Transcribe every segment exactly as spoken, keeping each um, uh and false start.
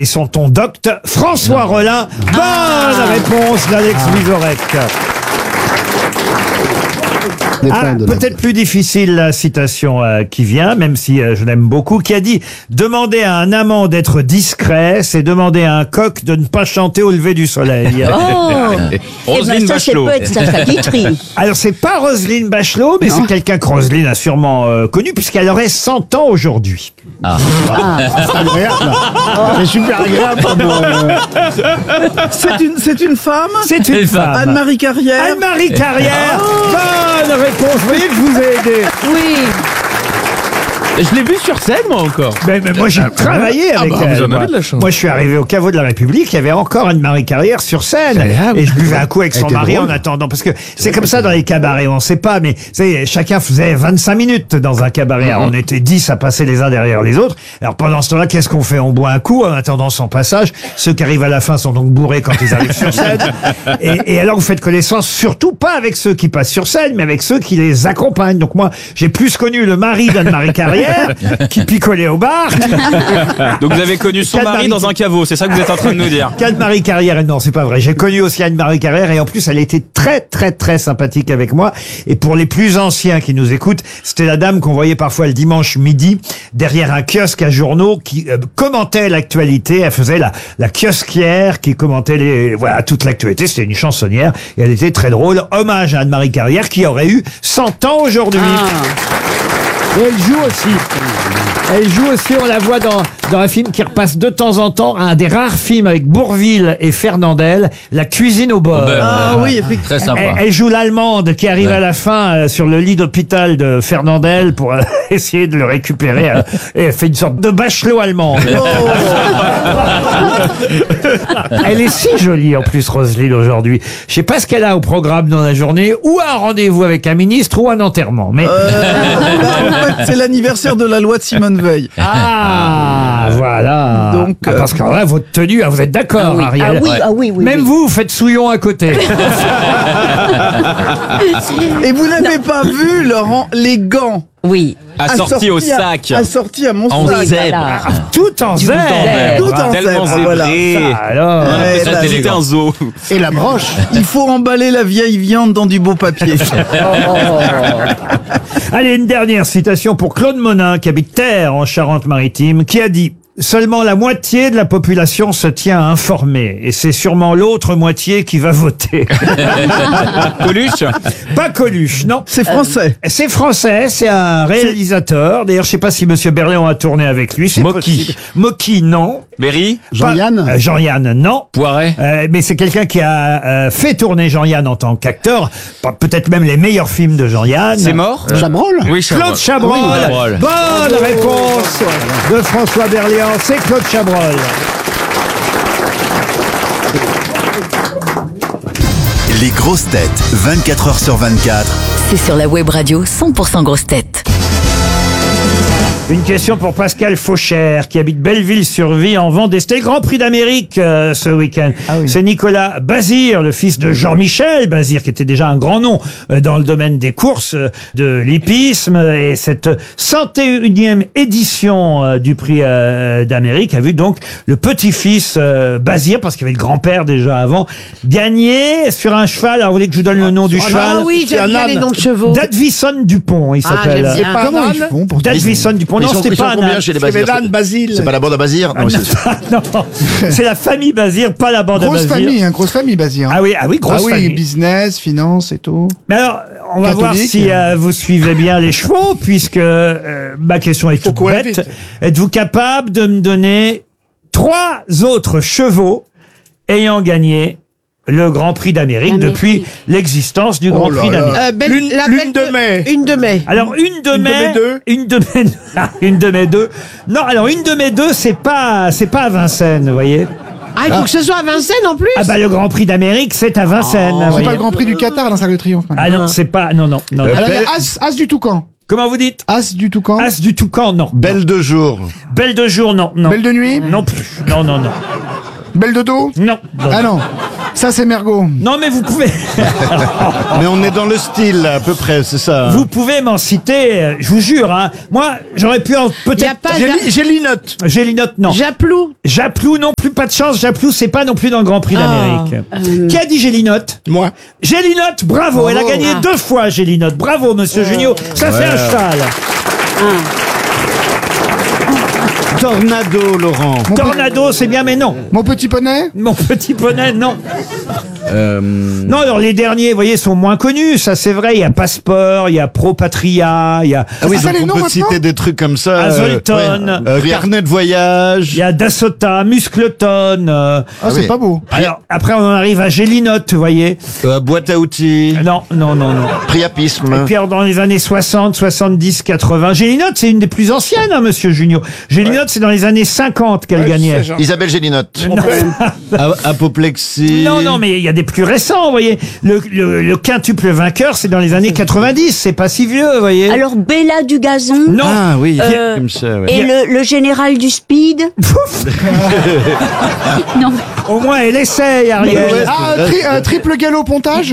et son ton docte, François Rollin. Bonne Ah. réponse d'Alex Vizorek. Ah, peut-être plus difficile la citation euh, qui vient, même si euh, je l'aime beaucoup, qui a dit « Demander à un amant d'être discret, c'est demander à un coq de ne pas chanter au lever du soleil. » Oh. Roselyne eh ben, ça, Bachelot. Ça peut être Sacha Guitry. Alors, c'est pas Roselyne Bachelot, mais c'est quelqu'un que Roselyne a sûrement euh, connu, puisqu'elle aurait cent ans aujourd'hui. Ah. Ah. C'est agréable. C'est super agréable. C'est une, c'est une femme C'est une femme. Anne-Marie Carrière. Anne-Marie Carrière. Oh. Bonne réponse. Vous voyez que je vous ai aidé. Oui. Je l'ai vu sur scène, moi, encore. Mais, mais moi, j'ai ah, travaillé avec ah bah, elle. Vous en moi. avez de la chance. Moi, je suis arrivé au caveau de la République, il y avait encore Anne-Marie Carrière sur scène. Et je buvais un coup avec son mari drôle. En attendant. Parce que c'est comme ça dans les cabarets, on sait pas, mais chacun faisait vingt-cinq minutes dans un cabaret. Alors, on était dix à passer les uns derrière les autres. Alors, pendant ce temps-là, qu'est-ce qu'on fait? On boit un coup en attendant son passage. Ceux qui arrivent à la fin sont donc bourrés quand ils arrivent sur scène. Et, et alors, vous faites connaissance surtout pas avec ceux qui passent sur scène, mais avec ceux qui les accompagnent. Donc moi, j'ai plus connu le mari d'Anne-Marie Carrière, qui picolait au bar. Donc vous avez connu son mari dans un caveau, c'est ça que vous êtes en train de nous dire? Anne-Marie Carrière, non, c'est pas vrai. J'ai connu aussi Anne-Marie Carrière et en plus, elle était très, très, très sympathique avec moi. Et pour les plus anciens qui nous écoutent, c'était la dame qu'on voyait parfois le dimanche midi derrière un kiosque à journaux qui euh, commentait l'actualité. Elle faisait la, la kiosquière qui commentait les, voilà, toute l'actualité. C'était une chansonnière et elle était très drôle. Hommage à Anne-Marie Carrière qui aurait eu cent ans aujourd'hui. Ah. Et elle joue aussi. Elle joue aussi, on la voit dans, dans un film qui repasse de temps en temps, un des rares films avec Bourvil et Fernandel, La cuisine au beurre. Ah oui, effectivement. Très sympa. Elle, elle joue l'allemande qui arrive ouais. à la fin euh, sur le lit d'hôpital de Fernandel pour euh, essayer de le récupérer. Euh, et elle fait une sorte de Bachelot allemande. Oh. Elle est si jolie en plus, Roselyne, aujourd'hui. Je sais pas ce qu'elle a au programme dans la journée, ou un rendez-vous avec un ministre, ou un enterrement. Mais euh, en fait, c'est l'anniversaire de la loi de Simone Veil. Ah, voilà. Donc, ah, parce que là, votre tenue, vous êtes d'accord, ah oui. Ariel? Ah oui, ah oui, oui. Même oui. vous, vous faites souillon à côté. Et vous n'avez pas vu, Laurent, les gants? Oui. Assorti au sac. Assorti à mon en sac. Zèbre. Ah, tout en zèbre. Tout en Tellement zèbre. Voilà. zébré. Alors, ouais, ça, c'était un zoo. Et la broche. Il faut emballer la vieille viande dans du beau papier. oh. Allez, une dernière citation pour Claude Monin, qui habite Terre, en Charente-Maritime, qui a dit: seulement la moitié de la population se tient à informer, et c'est sûrement l'autre moitié qui va voter. Coluche? Pas Coluche, non. C'est français. Euh, c'est français, c'est un réalisateur. D'ailleurs, je sais pas si Monsieur Berléand a tourné avec lui. Mocky. Mocky, non. Berry? Jean-Yann? Euh, Jean-Yann, non. Poiret? Euh, mais c'est quelqu'un qui a euh, fait tourner Jean-Yann en tant qu'acteur. Peut-être même les meilleurs films de Jean-Yann. C'est mort? euh, Chabrol? Oui, Chabrol. Claude Chabrol. Oui, Chabrol. Bonne réponse de François Berléand. C'est Claude Chabrol. Les grosses têtes, vingt-quatre heures sur vingt-quatre. C'est sur la web radio cent pour cent grosses têtes. Une question pour Pascal Fauchère, qui habite Belleville-sur-Vie en Vendée. C'était le Grand Prix d'Amérique euh, ce week-end. Ah oui. C'est Nicolas Bazir, le fils de Jean-Michel Bazir, qui était déjà un grand nom euh, dans le domaine des courses euh, de l'hippisme. Et cette cent et unième édition euh, du Prix euh, d'Amérique a vu donc le petit-fils euh, Bazir, parce qu'il y avait le grand-père déjà avant, gagner sur un cheval. Alors, vous voulez que je vous donne le nom du ah, cheval? Ah oui, j'aime bien les noms de chevaux. Dadvison Dupont, il s'appelle. Ah, C'est pas comment ils font pour Dadvison Dupont. Non, c'était pas un âne. chez les Basile. Basile. C'est pas la bande à Basile? Ah, non, non. C'est la famille Bazir, pas la bande à Grosse Bazir. famille, hein, grosse famille Bazir. Ah oui, ah oui, grosse ah oui, famille. business, finance et tout. Mais alors, on va Catholique. voir si euh, vous suivez bien les chevaux, puisque euh, ma question est toute courir bête. vite. Êtes-vous capable de me donner trois autres chevaux ayant gagné le Grand Prix d'Amérique L'Amérique. depuis l'existence du Grand Oh là Prix là. d'Amérique? Euh, belle- L'une- la l'une belle de mai. Une de mai. Alors une de Une de mai, mes deux. une de mes une de mes deux. Non, alors une de mes deux, c'est pas c'est pas à Vincennes, vous voyez. Ah, il faut que ce soit à Vincennes en plus. Ah bah le Grand Prix d'Amérique, c'est à Vincennes. vous C'est voyez. pas le Grand Prix du Qatar dans Salle de Triomphe. Ah non, c'est pas non non non. non. Alors, il y a As, As du Toucan. Comment vous dites? As du Toucan. As du Toucan, non. Belle de jour. Belle de jour, non, non. Belle de nuit. Non plus. Non, non, non. Belle de dos. Non. non. Ah non. Ça, c'est Mergo. Non, mais vous pouvez, Mais on est dans le style, là, à peu près, c'est ça. vous pouvez m'en citer, euh, je vous jure, hein. Moi, j'aurais pu en, Y a peut-être, pas J'ai Ja- li- j'ai l'inote. Gélinote, non. Japlou. Japlou non plus, pas de chance. Japlou, c'est pas non plus dans le Grand Prix d'Amérique. euh. Qui a dit Gélinote? Moi. Gélinote, bravo. Elle a gagné Ah. deux fois, Gélinote. Bravo, monsieur Junio. Ça fait un cheval. Tornado, Laurent. Tornado, c'est bien, mais non. Mon petit poney. Mon petit poney, non. Euh... Non, alors les derniers, vous voyez, sont moins connus. Ça, c'est vrai. Il y a Passeport, il y a Pro Patria, il y a, Ah oui, ça, donc les on noms peut maintenant citer des trucs comme ça. Azolton. euh, euh, carnet de voyage. il y a Dasota, Muscleton. euh. Ah, c'est pas beau. Alors, après, on en arrive à Gélinote, vous voyez. Euh, boîte à outils. Non, non, non, non. Priapisme. Et puis alors, dans les années soixante, soixante-dix, quatre-vingts, Gélinote, c'est une des plus anciennes, hein, monsieur Junio. Gélinote, c'est dans les années cinquante qu'elle gagnait. Isabelle Gélinote. A- Apoplexie. Non, non, mais il y a des plus récents, vous voyez. Le, le, le quintuple vainqueur, c'est dans les années quatre-vingt-dix. C'est pas si vieux, vous voyez. Alors, Bella du gazon. non. Ah oui, Euh, comme ça, ouais. Et le, le général du speed. Non. Au moins, elle essaye, Ariel. Ah, tri- euh, triple galop pontage.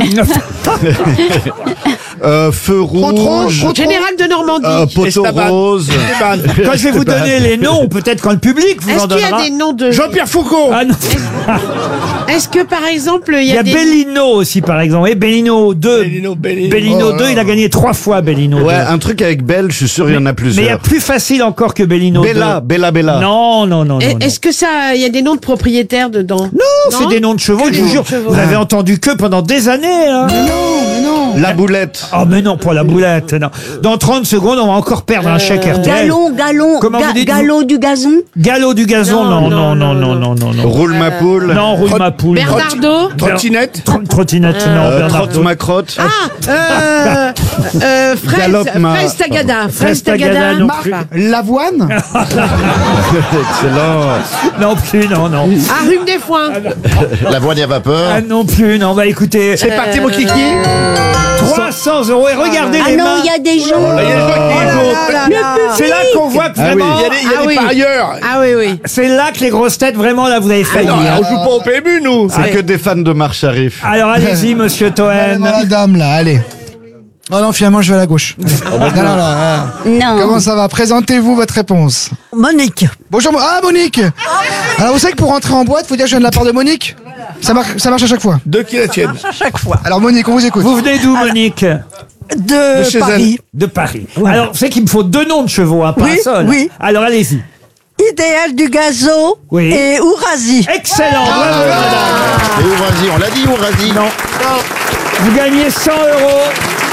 Euh, feu Trop trop, rouge. trop trop. Général de Normandie. Euh, poteau rose. Quand je vais vous donner les noms, peut-être quand le public vous en Est-ce qu'il y donnera. a des noms de... Jean-Pierre Foucault. Ah non. Est-ce que, par exemple, il Il y y a, a des... Bellino aussi, par exemple. Et Bellino deux. Bellino, Bellino. Bellino Oh deux, là il là. a gagné trois fois Bellino Ouais, deux. un truc avec Belle, je suis sûr, il y en a Mais il y a plusieurs. plus facile encore que Bellino Bella, deux. Bella, Bella. Non, non, non, non. Et- non. Est-ce que ça, il y a des noms de propriétaires dedans? Non, c'est des noms de chevaux, je vous jure. Vous avez entendu que pendant des années. Hein. Non, mais non. La boulette. Oh, mais non, pour la boulette, non. Dans trente secondes, on va encore perdre un chèque R T L. Galon, galon, Comment ga- vous dites, galop du gazon. Galop du gazon, non, non, non, non, non, non, non. Roule ma poule. Non, roule ma poule. non. Bernardo? Trottinette. Tro- Trottinette, non, Euh, Bernardo. trotte ma crotte. Ah, euh, euh, fraise, Galope ma- fraise Tagada. Fraise Fraise Tagada, Tagada. non Marc. plus. L'avoine. Excellent. Non plus, non, non. Ah, rhume des foins. La voile à vapeur. Ah non plus, non, bah écoutez, C'est parti mon kiki. trois cents euros et regardez Ah les non, mains. il y a des gens. Il y a des gens qui jouent. là là. C'est là qu'on voit que vraiment, Il y a des, il y a Ah des oui. parieurs. Ah oui, oui. c'est là que les grosses têtes, vraiment, là, vous avez failli. Non, hein. on joue pas au P M U, nous. C'est que des fans de marche arrive. Alors allez-y, monsieur Toen. la dame là, allez. Oh non, finalement, je vais à la gauche. Non, non, non, hein. Non. Comment ça va? Présentez-vous votre réponse. Monique. Bonjour, Mo- ah Monique. Alors vous savez que pour rentrer en boîte, faut dire que je viens de la part de Monique. Ça marche, ça marche à chaque fois. Deux qui la tiennent. Alors Monique, on vous écoute. Vous venez d'où, Monique? de, chez Paris. De Paris. Alors, vous savez qu'il me faut deux noms de chevaux, hein, pas Oui, un seul. oui. Alors allez-y. Idéal du gazo Oui. et Ourasi. Excellent, bravo, madame. Et Ourasi, on l'a dit, Ourasi. Non. Vous gagnez cent euros.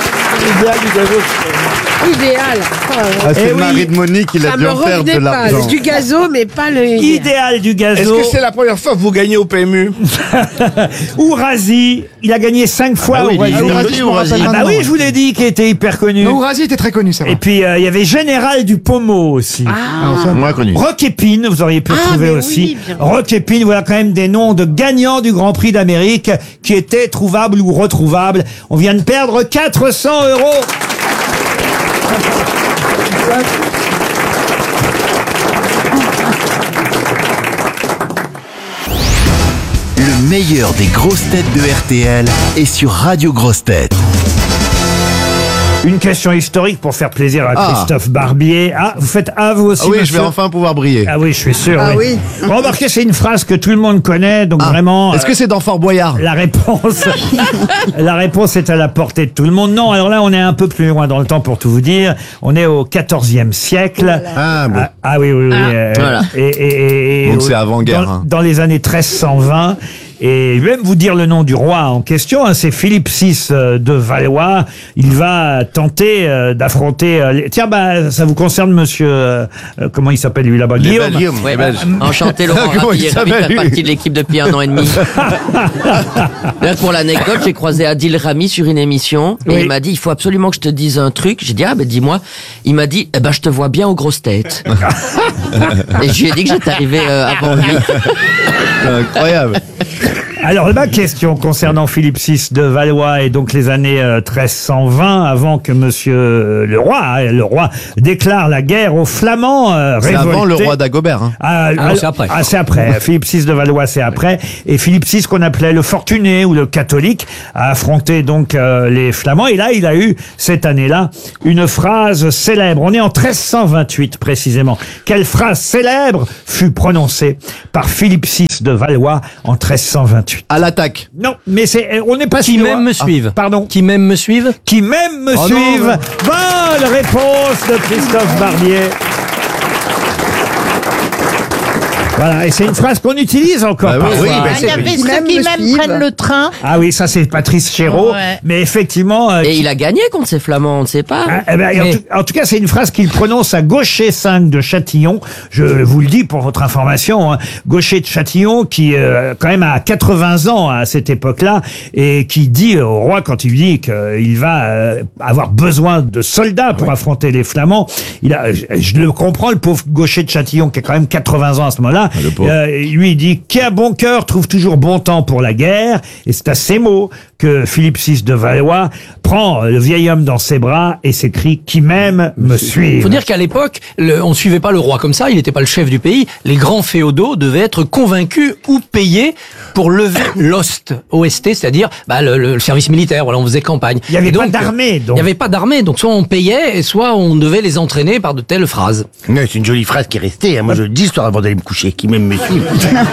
Idéal. Ah, Eh c'est le oui. mari de Monique, il a Ça dû me en perdre de revenait pas. l'argent. C'est du gazo, mais pas le... Idéal du Est-ce gazo. que c'est la première fois que vous gagnez au P M U? Ourasi, il a gagné cinq fois. Ah oui, il est Ourasi. hyper Ourasi, connu, je me rappelle Ourasi. Ah bah maintenant, oui, ouais. je vous l'ai dit qu'il était hyper connu. Non, Ourasi était très connu, ça va. Et puis euh, il y avait Général du Pommeau aussi. Moins connu. Rock Épine, vous auriez pu le Ah, trouver mais aussi. oui, bien. Rock Épine, voilà quand même des noms de gagnants du Grand Prix d'Amérique qui étaient trouvables ou retrouvables. On vient de perdre quatre cents euros. Le meilleur des grosses têtes de R T L est sur Radio Grosses Têtes. Une question historique pour faire plaisir à Ah. Christophe Barbier. Ah, vous faites ah vous aussi, Ah oui, je monsieur vais enfin pouvoir briller. Ah oui, je suis sûr. Ah oui. oui. Remarquez, c'est une phrase que tout le monde connaît, donc Ah. vraiment. Est-ce que c'est dans Fort Boyard? La réponse, la réponse est à la portée de tout le monde. Non, alors là, on est un peu plus loin dans le temps pour tout vous dire. On est au quatorzième siècle. Ah bon. Ah, ah oui, oui, oui. euh, voilà. Et, et- et- et- Donc au- c'est avant-guerre, Dans, hein. dans les années treize cent vingt. Et je vais même vous dire le nom du roi en question, hein, c'est Philippe six euh, de Valois. Il va tenter euh, d'affronter... euh, les- Tiens, bah, ça vous concerne, monsieur... euh, euh, comment il s'appelle, lui, là-bas? Les Guillaume. Belgium, Ouais, les Belges. enchanté Laurent Comment il Rapi, ravi de s'appelle, faire lui partie de l'équipe depuis un an et demi. Là, pour l'anecdote, j'ai croisé Adil Rami sur une émission et Oui. il m'a dit il faut absolument que je te dise un truc. J'ai dit ah ben dis-moi. Il m'a dit eh ben je te vois bien aux grosses têtes. Et je lui ai dit que j'étais arrivé euh, avant lui. Incroyable. Alors, ma question concernant Philippe six de Valois et donc les années euh, treize cent vingt, avant que monsieur euh, le roi, hein, le roi déclare la guerre aux Flamands euh, C'est révoltés. avant le roi d'Agobert. Hein. Ah, Ah, c'est après. Ah, c'est après. Philippe six de Valois, c'est après. Et Philippe six, qu'on appelait le fortuné ou le catholique, a affronté donc euh, les Flamands. Et là, il a eu, cette année-là, une phrase célèbre. On est en treize cent vingt-huit, précisément. Quelle phrase célèbre fut prononcée par Philippe six de Valois en treize cent vingt-huit? À l'attaque. Non, mais c'est, on n'est pas Qui sûr. même me Ah, suivent. pardon. Qui même me suivent. Qui même me Oh non, suivent. non. Bonne réponse de Christophe Barbier. Voilà, et c'est une phrase qu'on utilise encore Bah oui, parfois. oui, bah, Il y avait Qui ceux même qui me même suivent. prennent le train. Ah oui, ça c'est Patrice Chéreau. Ouais. Mais effectivement... euh, Et qui- il a gagné contre ces Flamands, on ne sait pas. Ah, eh ben, en, Mais- tout, en tout cas, c'est une phrase qu'il prononce à Gaucher cinq de Châtillon. Je vous le dis pour votre information. Hein. Gaucher de Châtillon, qui euh, quand même a quatre-vingts ans à cette époque-là, et qui dit au roi, quand il lui dit qu'il va euh, avoir besoin de soldats pour affronter les Flamands, il a, je, je le comprends, le pauvre Gaucher de Châtillon, qui a quand même quatre-vingts ans à ce moment-là, euh, lui il dit, qui a bon cœur trouve toujours bon temps pour la guerre, et c'est à ces mots que Philippe six de Valois prend le vieil homme dans ses bras et s'écrie, qui même me suit. Il faut dire qu'à l'époque, le- on ne suivait pas le roi comme ça, il n'était pas le chef du pays. Les grands féodaux devaient être convaincus ou payés pour lever l'ost, O S T, c'est-à-dire bah, le, le service militaire. Voilà, on faisait campagne. Il n'y avait Et pas donc, d'armée, Il donc. n'y avait pas d'armée, donc soit on payait, et soit on devait les entraîner par de telles phrases. Ouais, c'est une jolie phrase qui est restée. Hein. Moi, je le dis histoire avant d'aller me coucher, qui même me suit.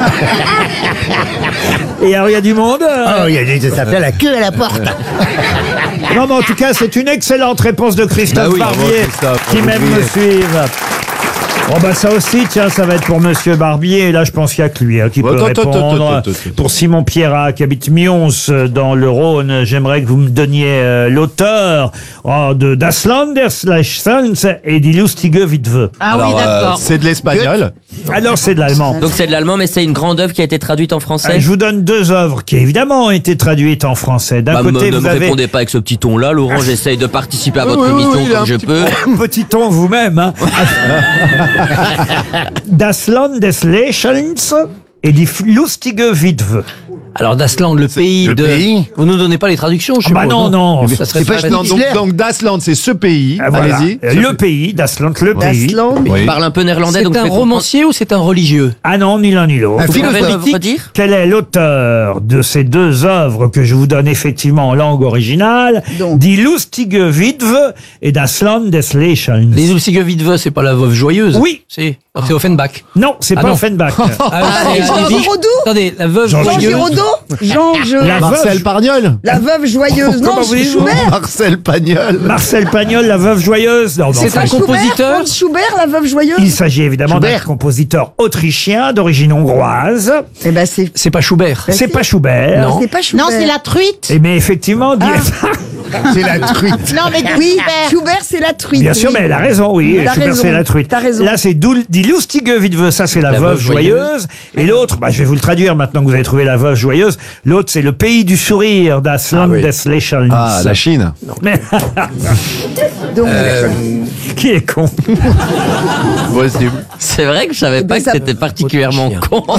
Et alors, il y a du monde. euh, Oh, il y a des, ça s'appelle la queue à la porte. Non, mais en tout cas, c'est une excellente réponse de Christophe Bah oui, bravo, Barbier, Christophe, qui bravo, même me Barbier. suive. Oh bah ça aussi, tiens, ça va être pour Monsieur Barbier. Et là, je pense qu'il n'y a que lui hein, qui Bah, peut attends, attends, répondre. attends, attends, attends. Pour Simon Pierrat, qui habite Mions, euh, dans le Rhône, j'aimerais que vous me donniez euh, l'auteur oh, de Das Landeslechsens et Die Lustige Witwe. Ah Alors, oui, euh, d'accord. c'est de l'espagnol. Alors, c'est de l'allemand. Donc c'est de l'allemand, mais c'est une grande œuvre qui a été traduite en Euh, français. Je vous donne deux œuvres qui évidemment ont été traduites en français. D'un Bah, me- côté, ne vous me avez répondez pas avec ce petit ton-là, Laurent. J'essaye de participer à votre Oui, oui, émission oui, il a comme un je petit peux. petit ton vous-même. Hein. Das Land des Lächelns et die Lustige Witwe. Alors Dasland, le pays le de... pays Vous nous donnez pas les traductions, je Ah bah suppose, non, non. Ça serait C'est pas pas- Non, donc, donc Dasland, c'est ce pays. Ah, voilà. Allez-y. Euh, Le pays, Das Land, le pays. Dasland. Oui. Il parle un peu néerlandais, C'est donc un fait romancier ou c'est un religieux? Ah non, ni l'un ni l'autre. Un comprendre. Vous pouvez philosophe. me redire Quel est l'auteur de ces deux œuvres que je vous donne effectivement en langue originale? Donc. Die Lustige Witwe et Das Land des Lächelns. Les Ulcige Witwe, c'est pas la veuve joyeuse? Oui. Si. C'est Offenbach. Non, c'est Ah pas non. Offenbach. Ah, c'est- Jean Olivier- Giraudoux Attendez, la veuve Jean Jean joyeuse. Giraudoux Jean je... La Marcel veuve, Pagnol. La veuve joyeuse. Non, Comment c'est voulez-vous Schubert. Marcel Pagnol. Marcel Pagnol, la veuve joyeuse. Non, mais C'est enfin, un je- compositeur. Franz Schubert, la veuve joyeuse. Il s'agit évidemment d'un Schubert. compositeur autrichien d'origine hongroise. Eh ben c'est... C'est pas Schubert. Bah, C'est si. pas Schubert. Non. C'est pas Schubert. Non, c'est la truite. Et mais effectivement, di- C'est la truite. Non, mais Oui, Schubert. Schubert, c'est la truite. bien sûr, oui. mais elle a raison, oui. T'as Schubert, raison. c'est la truite. T'as raison. Là, c'est Dul- Die Lustige Witwe. Ça, c'est la, La veuve veuve joyeuse. joyeuse. Et l'autre, bah, je vais vous le traduire maintenant que vous avez trouvé la veuve joyeuse. L'autre, c'est le pays du sourire, Das Land oui. des Lächelns. Ah, la Chine. Mais Donc, qui est con? Possible. C'est vrai que je savais Eh ben, pas que ça- c'était particulièrement Chien. con.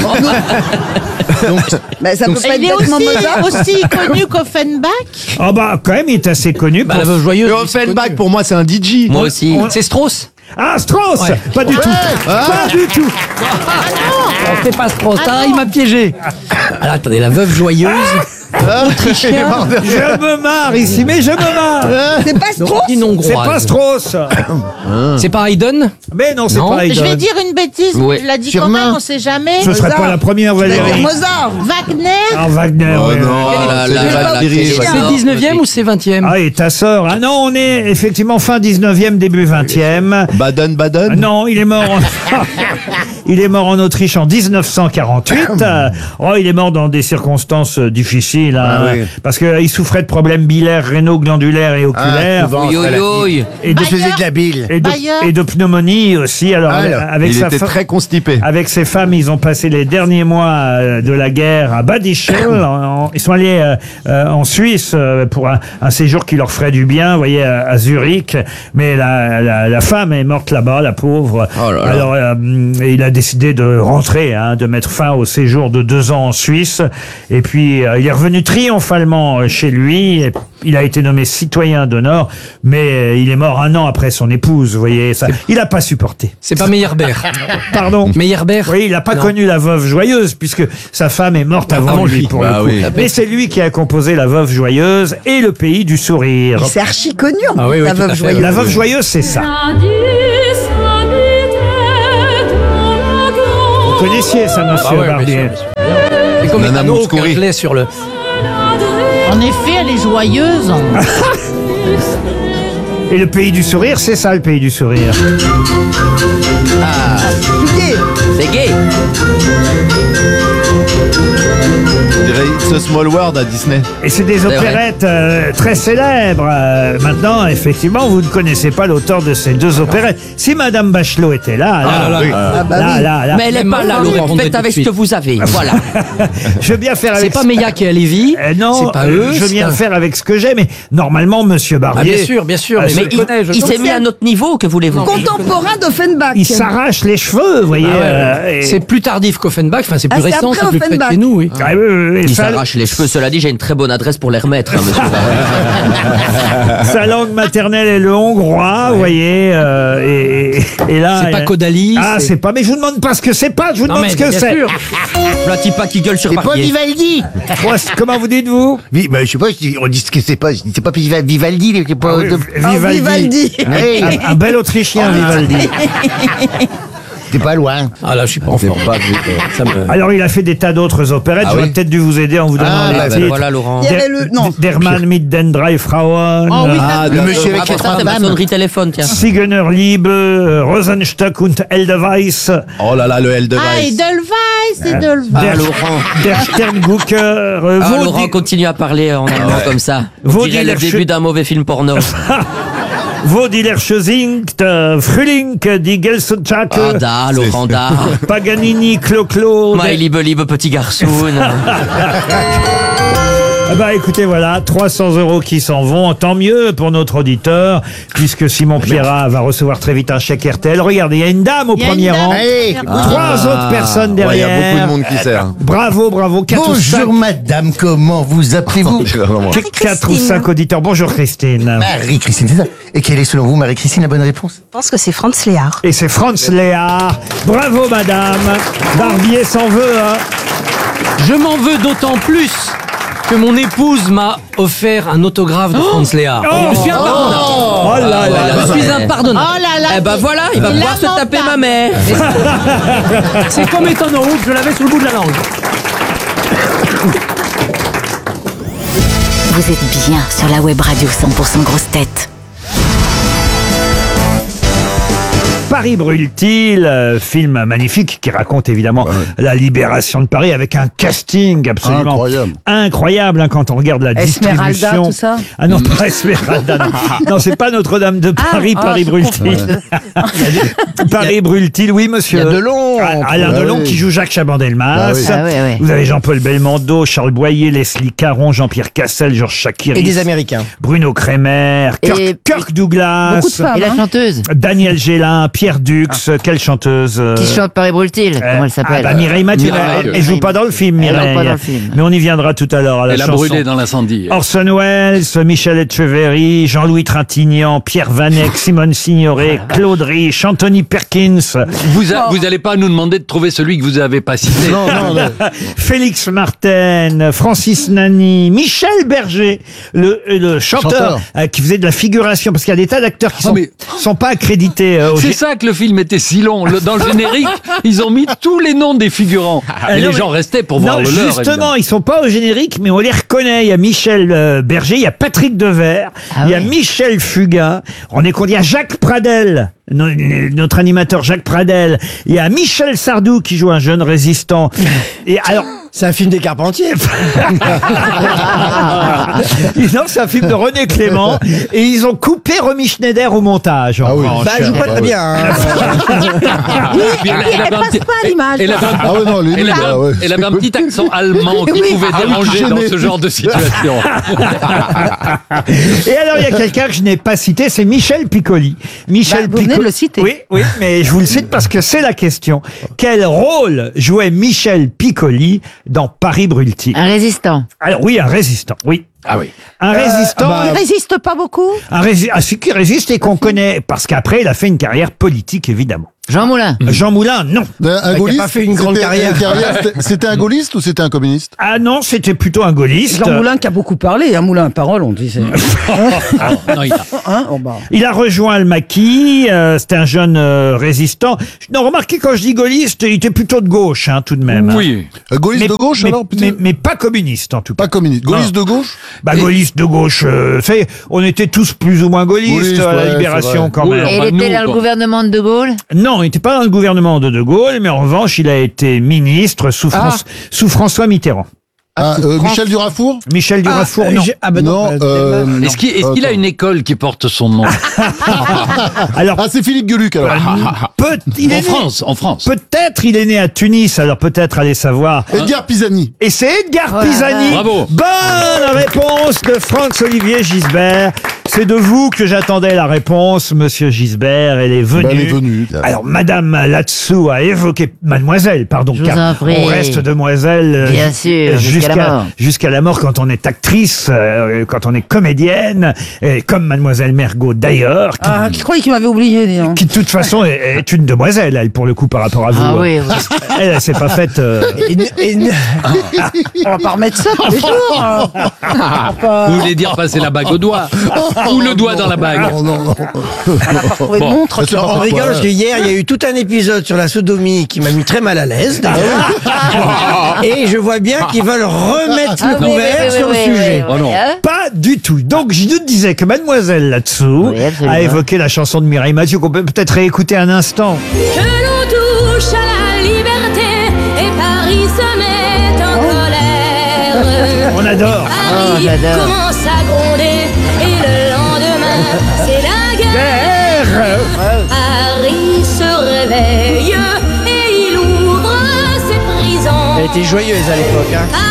bah, ça peut pas Il est être bêtement aussi, Mozart. aussi connu qu'Offenbach. Ah bah, quand même, il est assez connu. Bah, pour- la veuve joyeuse. Le oui, c'est Offenbach, connu. pour moi, c'est un D J. Moi aussi. C'est Strauss. Ah, Strauss Ouais. Pas du tout. Pas du tout. Non, c'est pas Strauss. Ah Ah, non. il m'a piégé. Alors attendez, la veuve joyeuse. Autrichien. Je me marre ici, mais je me marre. C'est pas Strauss. Une C'est pas hongroise. Strauss. C'est pas Haydn. Mais non, c'est Non. pas Je Haydn. vais dire une bêtise. Ouais. Il l'a dit Sur quand main. même, on sait jamais. Ce serait Mozart. pas la première, Tu vas dire Valérie. Mozart. Wagner. Ah, Wagner. Oh oui. non, Oh là c'est là des là là, Valkyries, quel ouais. chien. C'est dix-neuvième ou c'est vingtième? Ah, et ta sœur. Ah non, on est effectivement fin dix-neuvième, début vingtième. Baden-Baden. Ah non, il est mort en... il est mort en Autriche en dix-neuf cent quarante-huit. Euh, Oh, il est mort dans des circonstances euh, difficiles. paraît-il, hein, Ah oui. parce qu'il souffrait de problèmes bilaires, rénaux, glandulaires et oculaires. souvent, Oui, oui, oui. et, de, faisait de la bile. et, de, Bailleur. et de pneumonie aussi. Alors, Alors, avec, Il sa était fa- très constipé. avec ses femmes, ils ont passé les derniers mois euh, de la guerre à Bad Ischl. En- en- Ils sont allés euh, euh, en Suisse euh, pour un, un séjour qui leur ferait du bien, vous voyez, à, à Zurich. Mais la, la, la femme est morte là-bas, la pauvre. Oh là là. Alors, euh, il a décidé de rentrer, hein, de mettre fin au séjour de deux ans en Suisse. Et puis, euh, il est revenu triomphalement euh, chez lui. Et il a été nommé citoyen d'honneur, mais euh, il est mort un an après son épouse, vous voyez. Ça, il n'a pas supporté. C'est pas Meyerbeer. Pardon. Meyerbeer. Oui, il n'a pas Non. connu la veuve joyeuse, puisque sa femme est morte avant, Avant lui, lui. pour Bah le coup. oui. Mais c'est lui qui a composé La Veuve Joyeuse et Le Pays du Sourire. C'est archi connu, en Ah oui, plus, oui, la tout à veuve fait. joyeuse. La Veuve Joyeuse, c'est ça. Vous connaissiez ça, monsieur Ah ouais, bien Barbier? sûr, bien sûr. C'est comme Nana un eau Mouskouri. qu'un sur le. En effet, elle est joyeuse. Et Le Pays du Sourire, c'est ça, Le Pays du Sourire. C'est gay. On dirait It's a Small World à Disney. Et c'est des vrai. opérettes euh, très célèbres. Euh, maintenant, effectivement, vous ne connaissez pas l'auteur de ces deux opérettes. Si Madame Bachelot était là, là, Ah là là. oui. Ah bah là, oui. là, là, Mais elle est Mais pas là, maintenant, Laurent. on Faites tout avec de ce que suite. vous avez. Voilà. je veux bien faire avec. C'est pas Meya qui est à Lévis. Euh, non, c'est pas euh, eux. je c'est viens un- faire avec ce que j'ai, mais normalement, Monsieur Ah, Barbier, bien sûr, bien sûr. Ah, mais c'est- je le connais, je Il le s'est connais. mis à notre niveau, que voulez-vous? Contemporain d'Offenbach. il s'arrache les cheveux, vous voyez. Ah ouais, euh, et- C'est plus tardif qu'Offenbach, enfin c'est plus Ah, c'est récent, après c'est plus près de Offenbach. chez nous, oui. Ah, oui, oui, oui, Il sa, s'arrache les cheveux. Cela dit, j'ai une très bonne adresse pour les remettre, hein, monsieur. sa langue maternelle est le hongrois, vous voyez. euh, et, et- et là, C'est pas euh, Caudalie. Ah, c'est pas. Mais je vous demande pas ce que c'est pas. Je vous Non demande mais ce que bien c'est. sûr. Flatty pas qui gueule sur C'est pas Barbier. Vivaldi. Moi, c'est- comment vous dites-vous? Oui, bah, je sais pas, je dis- on dit ce que c'est pas, je dis, c'est pas Viva- Vivaldi, il est pas Ah oui, de- Ah, Vivaldi. Vivaldi. Hey, Un, un bel Autrichien, Vivaldi. t'es pas loin. Ah là, je suis pas en C'est forme. pas vite. Ça me- Alors, il a fait des tas d'autres opérettes. Ah J'aurais oui peut-être dû vous aider en vous donnant Ah, les bah, Ah, ben titres. voilà, Laurent. Il y avait le. Non. Derman mit den drei Frauen. Oh oui, Ah, Le d'accord. monsieur Ah, avec bon, les ça, trois c'est ma dames. sonnerie téléphone, tiens. Sigener Liebe, Rosenstock und Edelweiss, Oh là là, le L de Ah, Weiss. Edelweiss, Edelweiss. Ah, Der, Laurent. der Sterngucker, euh, Ah, Vaudi- Laurent continue à parler en allemand comme ça. On Vos dirait le dealers- début d'un mauvais film porno. Vaudilerschesinkt, euh, Frühling, die Gelsenschak, Ah, da, Laurent, da. Paganini, Clo-Clo. My liebe, liebe petit garçon. Ah bah écoutez, voilà, trois cents euros qui s'en vont. Tant mieux pour notre auditeur, puisque Simon Pierrat va recevoir très vite un chèque R T L. Regardez, il y a une dame au Il y a une premier dame. rang. Allez. Trois autres personnes Ouais, il y derrière. a beaucoup de monde qui sert. Bravo, bravo. Quatre ou cinq, Bonjour madame, comment vous appelez-vous? quatre ou cinq auditeurs. Bonjour Christine. Marie-Christine, c'est ça. Et quelle est selon vous, Marie-Christine, la bonne réponse? Je pense que c'est Franz Léard. Et c'est Franz Léard. Bravo madame. Barbier s'en veut, hein. Je m'en veux d'autant plus que mon épouse m'a offert un autographe de Franz Léard. Oh je suis impardonnable. Oh là là. Je suis impardonnable. Oh là là. Eh ben voilà, il va c'est pouvoir se taper ma lamentable. mère. C'est comme étant en route, je l'avais sous le bout de la langue. Vous êtes bien sur la web radio cent pour cent grosse tête. Paris brûle-t-il, euh, film magnifique qui raconte évidemment la libération de Paris avec un casting absolument Incroyable. incroyable, hein, quand on regarde la Esmeralda, distribution. tout ça Ah non, pas Esmeralda. Non, non c'est pas Notre-Dame de Paris. ah, Paris je brûle-t-il. Paris brûle-t-il, oui monsieur. Il y a Delon. Ah, Alain Ah Delon oui. qui joue Jacques Chaban-Delmas. Ah oui. Ah ouais, ouais. Vous avez Jean-Paul Belmondo, Charles Boyer, Leslie Caron, Jean-Pierre Cassel, Georges Chakiris. Et des Américains. Bruno Kremer, Kirk, Et- Kirk Douglas. Beaucoup de femmes. Et la hein. chanteuse Daniel Gélin, Pierre Dux, quelle chanteuse euh, Qui chante Paris brûle-t-il. euh, Comment elle s'appelle ah bah, Mireille Mathieu. Mireille. Elle, elle joue pas dans le film, Elle joue Mireille. pas dans le film. Mais on y viendra tout à l'heure à la Elle a chanson. brûlé dans l'incendie. Orson Welles, Michel Etcheverry, Jean-Louis Trintignant, Pierre Vanek, Simone Signoret, Claude Rich, Anthony Perkins, Vous, a- vous allez pas nous demander de trouver celui que vous avez pas cité. Non, non, non. Félix Martin, Francis Nani, Michel Berger, le, le chanteur, Chanteur. euh, qui faisait de la figuration, parce qu'il y a des tas d'acteurs qui Oh, sont, mais- sont pas accrédités euh, au C'est G- ça que le film était si long. Le- dans le générique, ils ont mis tous les noms des figurants. Et non, les mais- gens restaient pour voir Non, le leur. justement, évidemment. ils sont pas au générique, mais on les reconnaît. Il y a Michel euh, Berger, il y a Patrick Devers, Ah il y a ouais. Michel Fugain. On est qu'on dit à Jacques Pradel, no- notre animateur Jacques Pradel. Il y a Michel Sardou qui joue un jeune résistant. Et alors, C'est un film des Carpentiers. Non, c'est un film de René Clément et ils ont coupé Romy Schneider au montage. Ah oui. Bah, elle joue pas très bien. hein. Oui, et puis elle passe pas à l'image. Elle avait un- Ah ouais, non, les elle avait un- ah ouais. elle avait un petit accent allemand qui Oui. pouvait Ah oui, déranger qui dans gênait. ce genre de situation. Et alors, il y a quelqu'un que je n'ai pas cité, c'est Michel Piccoli. Michel Bah, vous venez de le citer. Oui, oui, mais je vous le cite parce que c'est la question. Quel rôle jouait Michel Piccoli dans Paris Brûle-t-il? Un résistant. Alors oui, un résistant, oui. Ah oui. Un résistant. Il résiste pas beaucoup. Un rési- ah, celui qui résiste et qu'on connaît, parce qu'après, il a fait une carrière politique, évidemment. Jean Moulin. Jean Moulin, non. Un gaulliste. pas fait une grande C'était- carrière. c'était- C'était un gaulliste ou c'était un communiste? Ah non, c'était plutôt un gaulliste. Jean Moulin qui a beaucoup parlé, un Moulin à parole, on dit. c'est- Non, il a- Hein oh bah. Il a rejoint le maquis, euh, c'était un jeune euh, résistant. Non, remarquez, quand je dis gaulliste, il était plutôt de gauche, hein, tout de même. Oui. Un gaulliste Mais, de gauche mais, alors plutôt mais, mais pas communiste, en tout cas. Pas communiste. Gaulliste de gauche? Bah, gaulliste de gauche, euh, ça y est, on était tous plus ou moins gaullistes Gaulliste, à la ouais, Libération, c'est vrai. quand Oui, même. enfin, Et il était nous, dans le quoi. gouvernement de De Gaulle. Non, il n'était pas dans le gouvernement de De Gaulle, mais en revanche, il a été ministre sous, France- sous François Mitterrand. Ah, euh, Michel Durafour? Michel Durafour, Ah, non. j'ai- ah bah non, Non, bah, euh, bah, Est-ce qu'il est-ce qu'il a Attends. une école qui porte son nom? Alors, Ah, c'est Philippe Gueluc alors. peut, il est En né- France, en France. peut-être il est né à Tunis, alors peut-être allez savoir. Edgar Pisani. Et c'est Edgar Oh la Pisani. Bravo. Bonne réponse de Franz-Olivier Gisbert. C'est de vous que j'attendais la réponse, monsieur Gisbert. Elle est venue. Ben, elle est venue. Alors, madame là-dessous a évoqué, mademoiselle, pardon, Je vous car en prie. on reste demoiselle. euh, Bien sûr, jusqu'à la mort. jusqu'à la mort quand on est actrice, euh, quand on est comédienne, et comme mademoiselle Mergot d'ailleurs, qui, Ah, je croyais qu'il m'avait oublié, dis donc. qui de toute façon est, est une demoiselle, elle, pour le coup, par rapport à vous. Ah oui, oui. Elle, elle s'est pas faite... euh, Et- et- On va pas remettre ça tous les jours. hein. On va pas- Vous voulez dire passer la bague au doigt? Ou le doigt dans la bague? Non, non, non. trouver de Bon. montre. C'est pas On pourquoi. rigole parce que hier, il y a eu tout un épisode sur la sodomie qui m'a mis très mal à l'aise, d'ailleurs. Et je vois bien qu'ils veulent remettre Ah le oui, couvert oui, oui, sur oui, le oui, sujet. oui, Oh non. hein. Pas du tout. Donc, je nous disais que mademoiselle là-dessous Oui, absolument. a évoqué la chanson de Mireille Mathieu qu'on peut peut-être réécouter un instant. Que l'on touche à la liberté et Paris se met en colère. On adore. Oh, Paris j'adore. commence à gronder et le lendemain c'est la guerre. Paris se réveille et il ouvre ses prisons. Elle était joyeuse à l'époque. Hein.